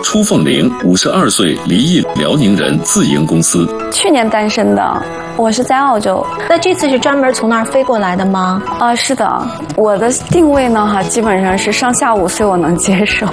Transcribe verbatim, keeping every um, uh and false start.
初凤玲，五十二岁，离异辽宁人，自营公司。 去年单身的，我是在澳洲。 那这次是专门从那儿飞过来的吗？ 啊，是的，我的定位呢哈，基本上是上下午，所以我能接受。